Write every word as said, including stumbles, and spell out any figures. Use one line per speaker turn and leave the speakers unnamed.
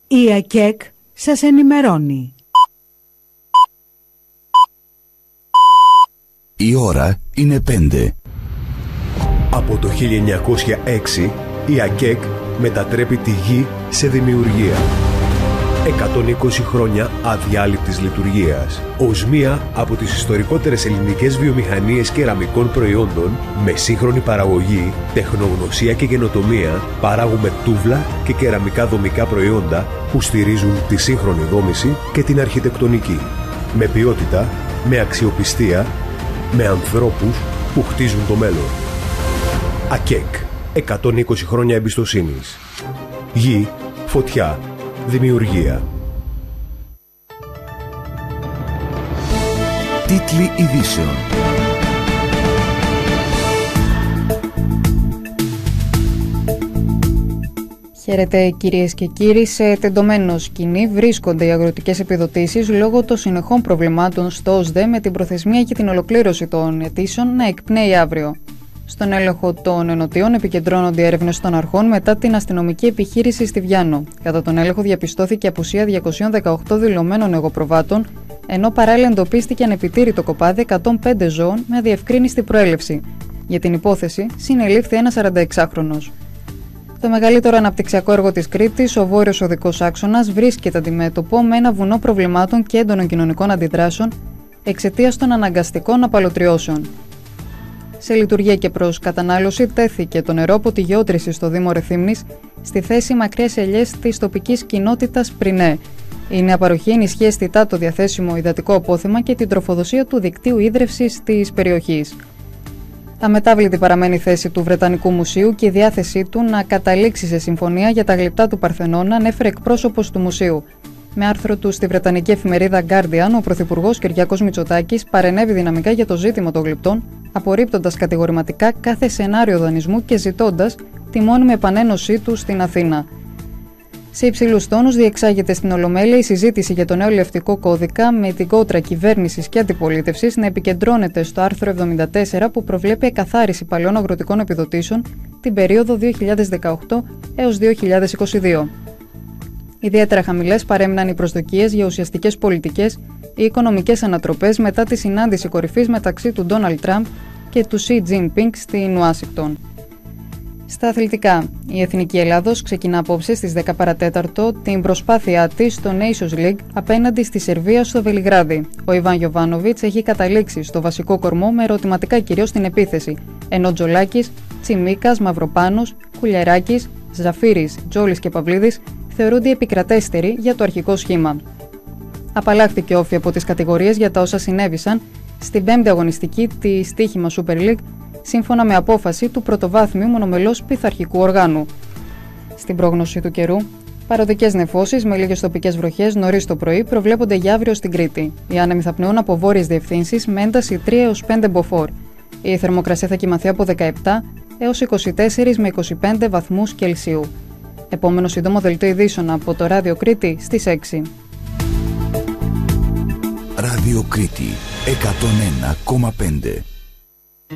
Η ΑΚΕΚ σας ενημερώνει.
Η ώρα είναι πέντε.
Από το χίλια εννιακόσια έξι η ΑΚΕΚ μετατρέπει τη γη σε δημιουργία. εκατόν είκοσι χρόνια αδιάλειπτης λειτουργίας. Ως μία από τις ιστορικότερες ελληνικές βιομηχανίες κεραμικών προϊόντων, με σύγχρονη παραγωγή, τεχνογνωσία και καινοτομία, παράγουμε τούβλα και κεραμικά δομικά προϊόντα που στηρίζουν τη σύγχρονη δόμηση και την αρχιτεκτονική. Με ποιότητα, με αξιοπιστία, με ανθρώπους που χτίζουν το μέλλον. ΑΚΕΚ. εκατόν είκοσι χρόνια εμπιστοσύνης. Γη, φωτιά, δημιουργία.
Τίτλοι ειδήσεων.
Χαίρετε κυρίες και κύριοι, σε τεντωμένο σκηνή βρίσκονται οι αγροτικές επιδοτήσεις λόγω των συνεχών προβλημάτων στο ΟΣΔΕ με την προθεσμία για την ολοκλήρωση των αιτήσεων να εκπνέει αύριο. Στον έλεγχο των ενωτίων επικεντρώνονται οι έρευνες των αρχών μετά την αστυνομική επιχείρηση στη Βιάννο. Κατά τον έλεγχο διαπιστώθηκε απουσία διακόσιων δεκαοκτώ δηλωμένων εγωπροβάτων, ενώ παράλληλα εντοπίστηκε ανεπιτήρητο κοπάδι εκατόν πέντε ζώων με αδιευκρίνιστη προέλευση. Για την υπόθεση συνελήφθη ένας σαρανταεξάχρονος. Το μεγαλύτερο αναπτυξιακό έργο της Κρήτης, ο Βόρειος Οδικός Άξονας, βρίσκεται αντιμέτωπο με ένα βουνό προβλημάτων και έντονων κοινωνικών αντιδράσεων εξαιτίας των αναγκαστικών απαλωτριώσεων. Σε λειτουργία και προς κατανάλωση τέθηκε το νερό από τη γεώτρηση στο Δήμο Ρεθύμνης στη θέση μακριές ελιές της τοπικής κοινότητας Πρινέ. Η νέα παροχή ενισχύει αισθητά το διαθέσιμο υδατικό απόθεμα και την τροφοδοσία του δικτύου ίδρευσης της περιοχής. Αμετάβλητη παραμένει η θέση του Βρετανικού Μουσείου και η διάθεσή του να καταλήξει σε συμφωνία για τα γλυπτά του Παρθενώνα, ανέφερε εκπρόσωπος του Μουσείου. Με άρθρο του στη βρετανική εφημερίδα Guardian, ο Πρωθυπουργός Κυριάκος Μητσοτάκης παρενέβη δυναμικά για το ζήτημα των γλυπτών, απορρίπτοντας κατηγορηματικά κάθε σενάριο δανεισμού και ζητώντας τη μόνιμη επανένωσή του στην Αθήνα. Σε υψηλούς τόνους διεξάγεται στην Ολομέλεια η συζήτηση για το νέο λευτικό κώδικα, με την κόντρα κυβέρνησης και αντιπολίτευσης να επικεντρώνεται στο άρθρο εβδομήντα τέσσερα που προβλέπει εκαθάριση παλαιών αγροτικών επιδοτήσεων την περίοδο δύο χιλιάδες δεκαοκτώ έως δύο χιλιάδες είκοσι δύο. Ιδιαίτερα χαμηλές παρέμειναν οι προσδοκίες για ουσιαστικές πολιτικές ή οικονομικές ανατροπές μετά τη συνάντηση κορυφής μεταξύ του Ντόναλντ Τραμπ και του Σι Τζινπίνγκ στην Ουάσιγκτον. Στα αθλητικά, η Εθνική Ελλάδος ξεκινά απόψε στις δέκα παρατέταρτο την προσπάθειά της στο Nations League απέναντι στη Σερβία στο Βελιγράδι. Ο Ιβάν Γιοβάνοβιτς έχει καταλήξει στο βασικό κορμό με ερωτηματικά κυρίως στην επίθεση, ενώ Τζολάκης, Τσιμίκας, Μαυροπάνος, Κουλιεράκης, Ζαφύρης, Τζόλης και Παυλίδης θεωρούνται επικρατέστεροι για το αρχικό σχήμα. Απαλλάχθηκε όφη από τις κατηγορίες για τα όσα συνέβησαν στην πέμπτη αγωνιστική της στοίχημα Super League, σύμφωνα με απόφαση του πρωτοβάθμιου μονομελώς πειθαρχικού οργάνου. Στην πρόγνωση του καιρού, παροδικές νεφώσεις με λίγες τοπικές βροχές νωρίς το πρωί προβλέπονται για αύριο στην Κρήτη. Οι άνεμοι θα πνέουν από βόρειες διευθύνσεις με ένταση τρία έως πέντε μποφόρ. Η θερμοκρασία θα κυμανθεί από δεκαεπτά έως είκοσι τέσσερα με είκοσι πέντε βαθμούς Κελσίου. Επόμενο σύντομο δελτίο ειδήσεων από το Ράδιο Κρήτη στις έξι.
Ράδιο Κρήτη εκατόν ένα κόμμα πέντε.